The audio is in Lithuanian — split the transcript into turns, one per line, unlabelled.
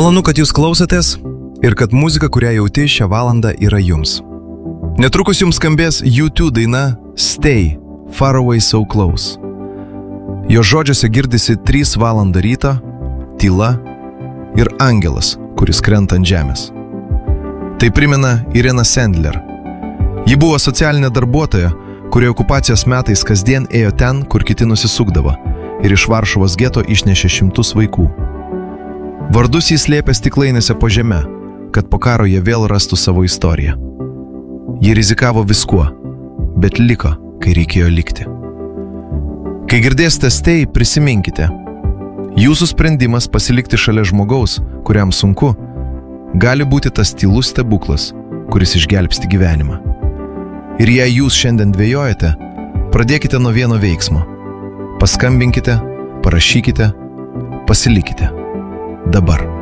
Malonu, kad jūs klausotės ir kad muzika, kurią jauti šią valandą, yra jums. Netrukus jums skambės U2 daina Stay, Far Away So Close. Jo žodžiuose girdisi 3 valandą ryto, tyla ir angelas, kuris krenta ant žemės. Tai primena Irena Sendler. Ji buvo socialinė darbuotoja, kuri okupacijos metais kasdien ėjo ten, kur kiti nusisukdavo, ir iš Varšuvos geto išnešė 100 vaikų. Vardus jis slėpė stiklainėse po žeme, kad po karo jie vėl rastų savo istoriją. Ji rizikavo viskuo, bet liko, kai reikėjo likti. Kai girdėsite Stay, prisiminkite, jūsų sprendimas pasilikti šalia žmogaus, kuriam sunku, gali būti tas tylus stebuklas, kuris išgelbsti gyvenimą. Ir jei jūs šiandien dvejojate, pradėkite nuo vieno veiksmo. Paskambinkite, parašykite, pasilikite. Dabar.